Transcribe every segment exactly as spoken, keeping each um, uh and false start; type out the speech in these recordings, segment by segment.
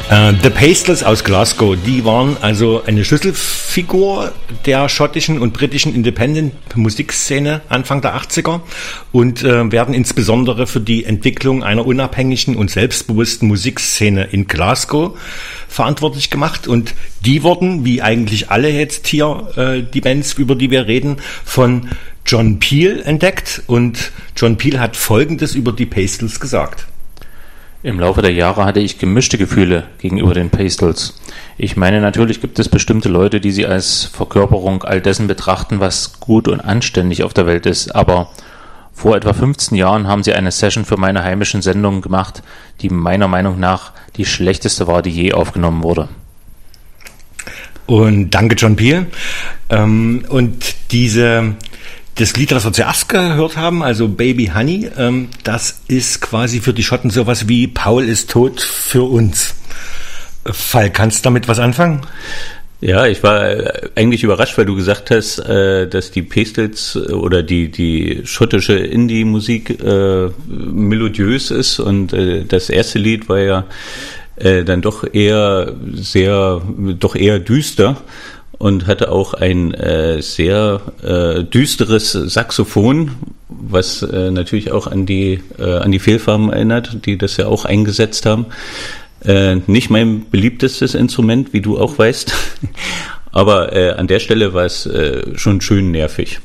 Uh, The Pastels aus Glasgow, die waren also eine Schlüsselfigur der schottischen und britischen Independent-Musikszene Anfang der achtziger und uh, werden insbesondere für die Entwicklung einer unabhängigen und selbstbewussten Musikszene in Glasgow verantwortlich gemacht. Und die wurden, wie eigentlich alle jetzt hier, uh, die Bands, über die wir reden, von John Peel entdeckt. Und John Peel hat Folgendes über die Pastels gesagt. Im Laufe der Jahre hatte ich gemischte Gefühle gegenüber den Pastels. Ich meine, natürlich gibt es bestimmte Leute, die sie als Verkörperung all dessen betrachten, was gut und anständig auf der Welt ist. Aber vor etwa fünfzehn Jahren haben sie eine Session für meine heimischen Sendungen gemacht, die meiner Meinung nach die schlechteste war, die je aufgenommen wurde. Und danke, John Peel. Ähm, und diese... Das Lied, das wir zuerst gehört haben, also Baby Honey, ähm, das ist quasi für die Schotten sowas wie Paul ist tot für uns. Falk, kannst du damit was anfangen? Ja, ich war eigentlich überrascht, weil du gesagt hast, äh, dass die Pastels oder die die schottische Indie-Musik äh, melodiös ist und äh, das erste Lied war ja äh, dann doch eher sehr, doch eher düster. Und hatte auch ein äh, sehr äh, düsteres Saxophon, was äh, natürlich auch an die äh, an die Fehlfarben erinnert, die das ja auch eingesetzt haben. Äh, nicht mein beliebtestes Instrument, wie du auch weißt, aber äh, an der Stelle war es äh, schon schön nervig.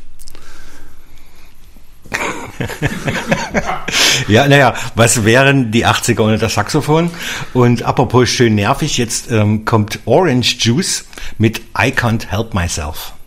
Ja, naja, was wären die achtziger ohne das Saxophon? Und apropos schön nervig, jetzt ähm, kommt Orange Juice mit I Can't Help Myself.